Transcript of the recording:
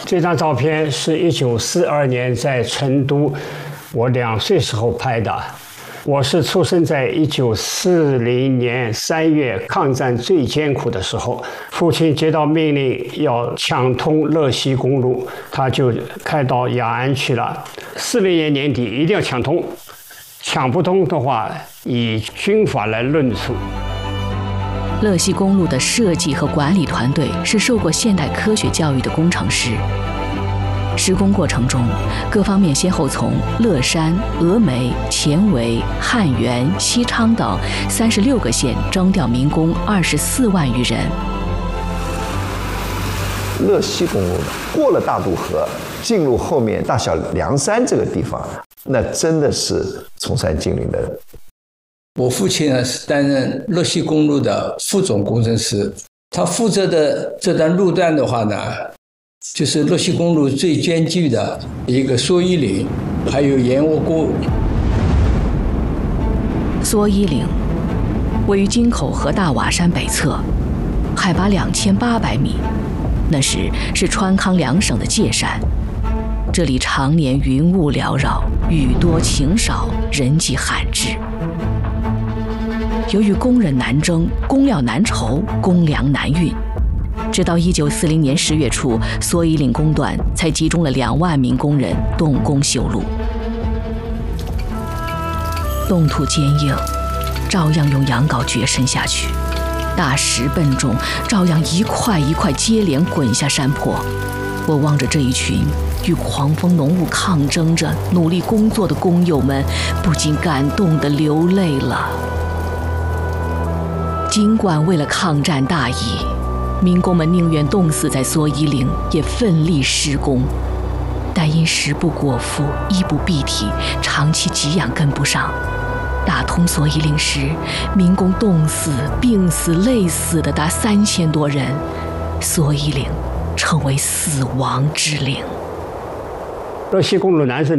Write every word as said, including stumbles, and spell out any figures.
这张照片是一九四二年在成都，我两岁时候拍的。我是出生在一九四零年三月抗战最艰苦的时候，父亲接到命令要抢通乐西公路，他就开到雅安去了。四零年年底一定要抢通，抢不通的话以军法来论处。 乐西公路的设计和管理团队是受过现代科学教育的工程师。施工过程中，各方面先后从乐山、峨眉、前围、汉源、西昌等三十六个县征调民工二十四万余人。 乐西公路过了大渡河，进入后面大小凉山这个地方，那真的是崇山峻岭的。 我父亲呢是担任乐西公路的副总工程师，他负责的这段路段的话呢，就是乐西公路最艰巨的一个蓑衣岭，还有燕窝沟。 蓑衣岭位于京口和大瓦山北侧，海拔两千八百米，那时是川康两省的界山。这里常年云雾缭绕，雨多晴少，人迹罕至。由于工人难征，工料难筹，公粮难运，直到一九四零年十月初，蓑衣岭工段才集中了两万名工人动工修路。冻土坚硬，照样用羊镐掘深下去；大石笨重，照样一块一块接连滚下山坡。我望着这一群与狂风浓雾抗争着努力工作的工友们，不禁感动地流泪了。尽管为了抗战大义，民工们宁愿冻死在蓑衣岭，也奋力施工，但因食不果腹，衣不蔽体，长期给养跟不上，打通蓑衣岭时，民工冻死、病死、累死的达三千多人，蓑衣岭成为死亡之岭。 乐西公路南是